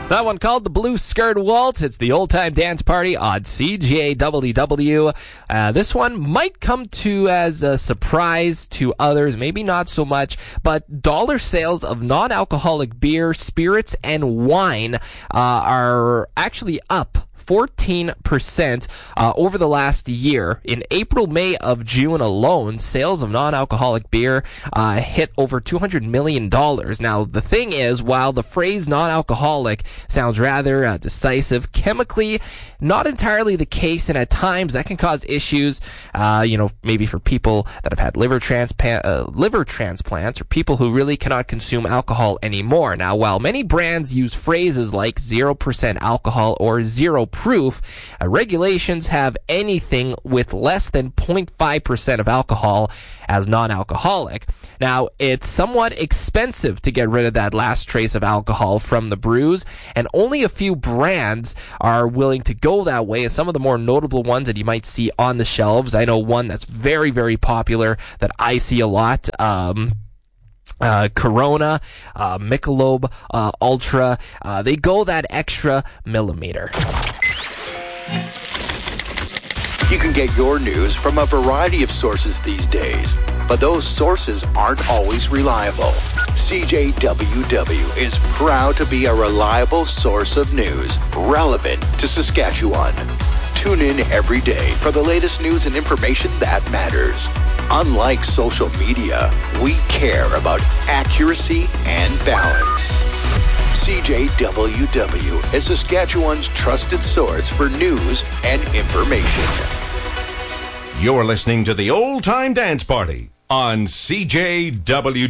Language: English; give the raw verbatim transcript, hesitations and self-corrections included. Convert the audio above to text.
That one called the Blue Skirt Waltz. It's the Old Time Dance Party on C J W W. Uh, this one might come to as a surprise to others, maybe not so much, but dollar sales of non-alcoholic beer, spirits, and wine uh, are actually up fourteen percent uh, over the last year. In April, May of June alone, sales of non-alcoholic beer uh, hit over two hundred million dollars. Now, the thing is, while the phrase non-alcoholic sounds rather uh, decisive, chemically, not entirely the case, and at times that can cause issues, uh, you know, maybe for people that have had liver, transpa- uh, liver transplants or people who really cannot consume alcohol anymore. Now, while many brands use phrases like zero percent alcohol or zero proof, uh, regulations have anything with less than zero point five percent of alcohol as non-alcoholic. Now, it's somewhat expensive to get rid of that last trace of alcohol from the brews, and only a few brands are willing to go that way. And some of the more notable ones that you might see on the shelves, I know one that's very, very popular that I see a lot, um, Uh, Corona, uh, Michelob, uh, Ultra, uh, they go that extra millimeter. You can get your news from a variety of sources these days, but those sources aren't always reliable. C J W W is proud to be a reliable source of news relevant to Saskatchewan. Tune in every day for the latest news and information that matters. Unlike social media, we care about accuracy and balance. C J W W is Saskatchewan's trusted source for news and information. You're listening to the Old Time Dance Party on C J W W.